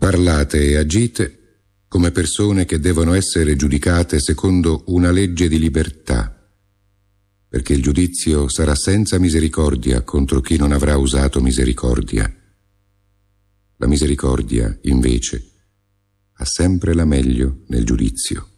Parlate e agite come persone che devono essere giudicate secondo una legge di libertà, perché il giudizio sarà senza misericordia contro chi non avrà usato misericordia. La misericordia, invece, ha sempre la meglio nel giudizio.